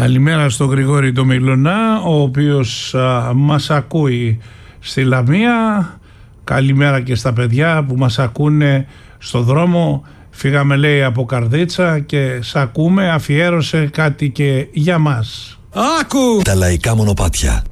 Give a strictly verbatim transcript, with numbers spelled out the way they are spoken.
Καλημέρα στον Γρηγόρη το Μιλωνά, ο οποίος α, μας ακούει στη Λαμία. Καλημέρα και στα παιδιά που μας ακούνε στο δρόμο. Φύγαμε, λέει, από Καρδίτσα και σ' ακούμε. Αφιέρωσε κάτι και για μας. Άκου! Τα λαϊκά μονοπάτια.